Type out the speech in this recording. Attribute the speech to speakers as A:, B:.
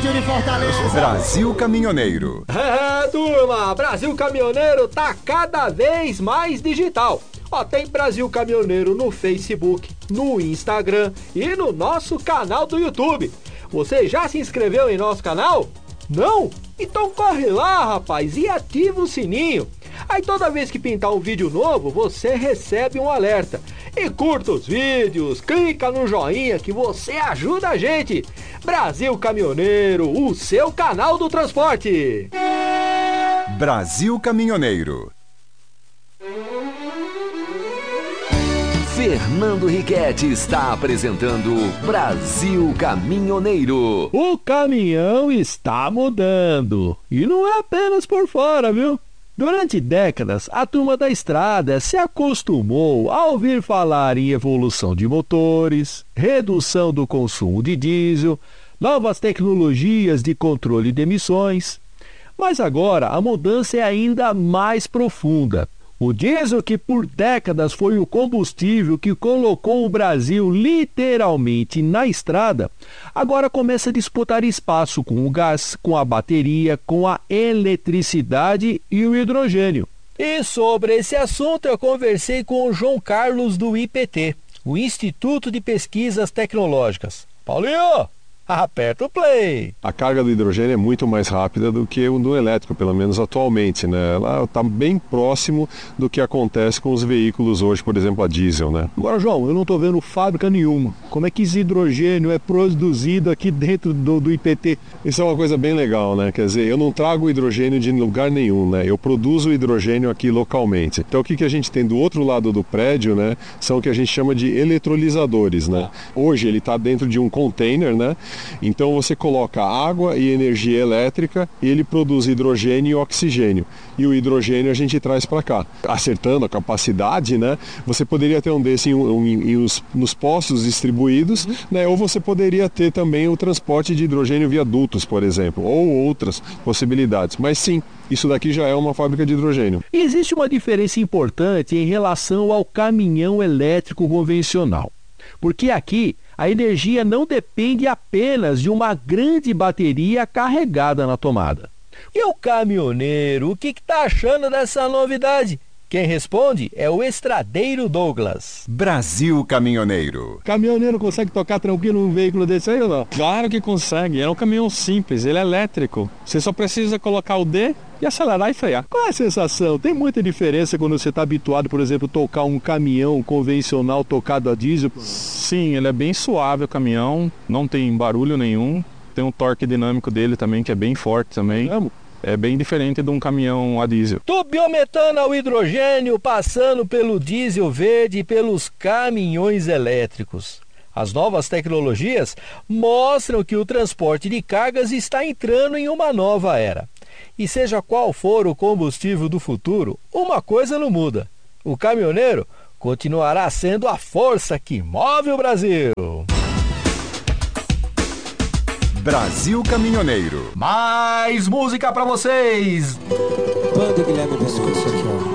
A: Estúdio de Fortaleza.
B: Brasil Caminhoneiro.
C: Turma, Brasil Caminhoneiro tá cada vez mais digital. Ó, tem Brasil Caminhoneiro no Facebook, no Instagram e no nosso canal do YouTube. Você já se inscreveu em nosso canal? Não? Então corre lá, rapaz, e ativa o sininho. Aí toda vez que pintar um vídeo novo, você recebe um alerta. E curta os vídeos, clica no joinha que você ajuda a gente. Brasil Caminhoneiro, o seu canal do transporte.
B: Brasil Caminhoneiro.
D: Fernando Riquetti está apresentando Brasil Caminhoneiro.
E: O caminhão está mudando. E não é apenas por fora, viu? Durante décadas, a turma da estrada se acostumou a ouvir falar em evolução de motores, redução do consumo de diesel, novas tecnologias de controle de emissões. Mas agora a mudança é ainda mais profunda. O diesel, que por décadas foi o combustível que colocou o Brasil literalmente na estrada, agora começa a disputar espaço com o gás, com a bateria, com a eletricidade e o hidrogênio. E sobre esse assunto eu conversei com o João Carlos do IPT, o Instituto de Pesquisas Tecnológicas. Paulinho! Aperta o play.
F: A carga do hidrogênio é muito mais rápida do que o do elétrico, pelo menos atualmente, né? Ela está bem próximo do que acontece com os veículos hoje, por exemplo, a diesel, né?
E: Agora, João, eu não estou vendo fábrica nenhuma. Como é que esse hidrogênio é produzido aqui dentro do IPT?
F: Isso é uma coisa bem legal, né? Quer dizer, eu não trago hidrogênio de lugar nenhum, né? Eu produzo o hidrogênio aqui localmente. Então, o que a gente tem do outro lado do prédio, né? São o que a gente chama de eletrolisadores, né? Hoje ele está dentro de um container, né? Então você coloca água e energia elétrica e ele produz hidrogênio e oxigênio. E o hidrogênio a gente traz para cá. Acertando a capacidade, né? Você poderia ter um desse nos postos distribuídos, né? Ou você poderia ter também o transporte de hidrogênio via dutos, por exemplo, ou outras possibilidades. Mas sim, isso daqui já é uma fábrica de hidrogênio.
E: E existe uma diferença importante em relação ao caminhão elétrico convencional. Porque aqui a energia não depende apenas de uma grande bateria carregada na tomada. E o caminhoneiro, o que está achando dessa novidade? Quem responde é o estradeiro Douglas.
B: Brasil Caminhoneiro.
E: Caminhoneiro consegue tocar tranquilo um veículo desse aí ou não?
G: Claro que consegue, é um caminhão simples, ele é elétrico. Você só precisa colocar o D e acelerar e frear.
E: Qual é a sensação? Tem muita diferença quando você está habituado, por exemplo, a tocar um caminhão convencional tocado a diesel?
G: Sim, ele é bem suave o caminhão, não tem barulho nenhum. Tem um torque dinâmico dele também, que é bem forte também. É bem diferente de um caminhão a diesel.
E: Do biometano ao hidrogênio, passando pelo diesel verde e pelos caminhões elétricos. As novas tecnologias mostram que o transporte de cargas está entrando em uma nova era. E seja qual for o combustível do futuro, uma coisa não muda. O caminhoneiro continuará sendo a força que move o Brasil.
B: Brasil Caminhoneiro.
C: Mais música pra vocês.
A: Banda Guilherme Biscoito aqui, ó.